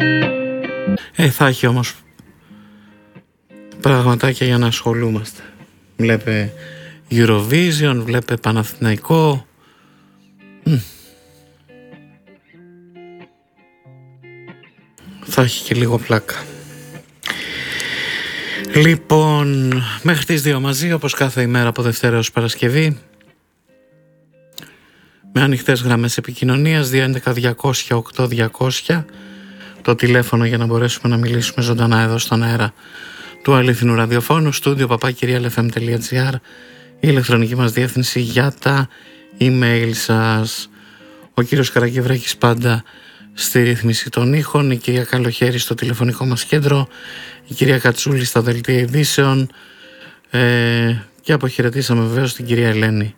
Θα έχει όμως πραγματάκια για να ασχολούμαστε. Βλέπε Eurovision, βλέπε Παναθηναϊκό. Θα έχει και λίγο πλάκα. Λοιπόν, μέχρι τις 2 μαζί, όπως κάθε ημέρα από Δευτέρα έως Παρασκευή, με ανοιχτές γραμμές επικοινωνίας 211-200-8200, το τηλέφωνο για να μπορέσουμε να μιλήσουμε ζωντανά εδώ στον αέρα του αληθινού ραδιοφώνου, στούντιο papakirialfm.gr, η ηλεκτρονική μας διεύθυνση για τα email σας. Ο κύριος Καραγευρέκης πάντα στη ρύθμιση των ήχων, η κυρία Καλοχέρη στο τηλεφωνικό μας κέντρο, η κυρία Κατσούλη στα δελτία ειδήσεων, και αποχαιρετήσαμε βεβαίως την κυρία Ελένη,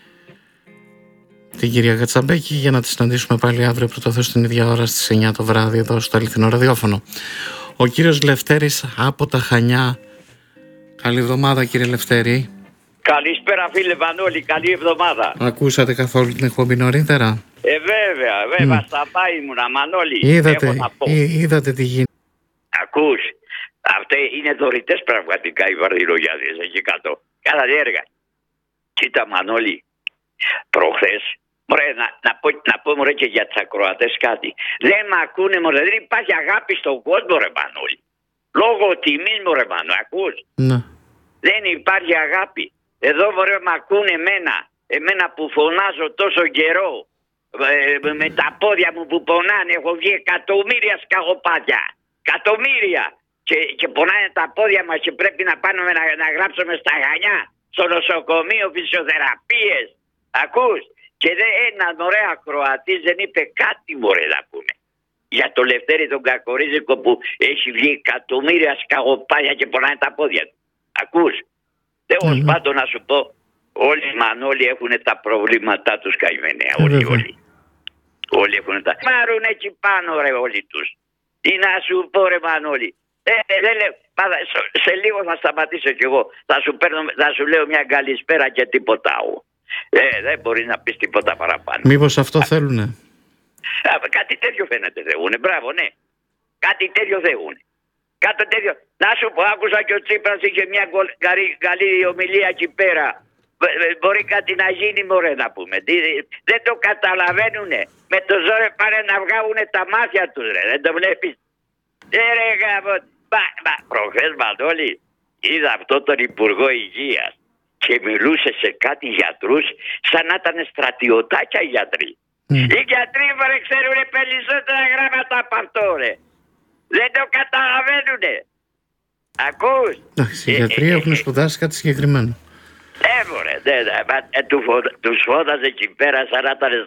την κυρία Κατσαμπέκη, για να τη συναντήσουμε πάλι αύριο πρωτοθέως την ίδια ώρα στις 9 το βράδυ εδώ στο αληθινό ραδιόφωνο. Ο κύριος Λευτέρης από τα Χανιά. Καλή εβδομάδα, κύριε Λευτέρη. Καλησπέρα, φίλε Βανόλη, καλή εβδομάδα. Ακούσατε καθόλου την εκπομπή νωρίτερα? Βέβαια, στα πάει ήμουνα, Μανώλη. Είδατε τι γίνεται. Ακούς, αυτοί είναι δωρητές πραγματικά οι βαρδινογιάδες εκεί κάτω. Κάνανε έργα. Κοίτα, Μανώλη, προχθές, μωρέ, να πω μωρέ και για τους ακροατές κάτι. Δεν μ' ακούνε μωρέ, δεν υπάρχει αγάπη στον κόσμο ρε Μανώλη. Λόγω τιμής μωρέ Μανώλη, ακούς. Ναι. Δεν υπάρχει αγάπη. Εδώ μωρέ μ' ακούνε εμένα που φωνάζω τόσο καιρό. Με τα πόδια μου που πονάνε, έχω βγει εκατομμύρια σκαγοπάτια. Εκατομμύρια. Και πονάνε τα πόδια μας και πρέπει να πάμε να γράψουμε στα Χανιά, στο νοσοκομείο, φυσιοθεραπείες. Ακούς. Και ένας ωραίο ακροατής δεν είπε κάτι μωρέ να πούμε. Για το Λευτέρη τον Κακορίζικο που έχει βγει εκατομμύρια σκαγοπάτια και πονάνε τα πόδια του. Ακούς. Τέλος πάντων να σου πω, όλοι οι Μανόλοι έχουν τα προβλήματά τους καημένοι. Όλοι έχουν τα... Μάρουν εκεί πάνω ρε όλοι τους. Τι να σου πω ρε Μανόλη. Σε λίγο θα σταματήσω κι εγώ. Θα σου λέω μια καλησπέρα και τίποτα άλλο. Δεν μπορεί να πεις τίποτα παραπάνω. Μήπως αυτό θέλουνε? Κάτι τέτοιο φαίνεται θεούνε. Μπράβο, ναι. Κάτι τέτοιο θεούνε. Κάτι τέτοιο. Να σου πω, άκουσα και ο Τσίπρας είχε μια καλή ομιλία εκεί πέρα. Μπορεί κάτι να γίνει μωρέ να πούμε. Δεν το καταλαβαίνουνε. Με το ζόρι πάνε να βγάλουνε τα μάτια τους ρε. Δεν το βλέπεις. Ρε γάμο. Προχθές Μανώλη είδα αυτό τον Υπουργό Υγείας και μιλούσε σε κάτι γιατρούς σαν να ήταν στρατιωτάκια οι γιατροί. Οι γιατροί μωρέ ξέρουνε περισσότερα γράμματα από αυτό ρε. Δεν το καταλαβαίνουνε. Ακούς. Οι γιατροί έχουν σπουδάσει κάτι συγκεκριμένο. Μωρέ, τους φώταζε εκεί πέρα σαν να ήταν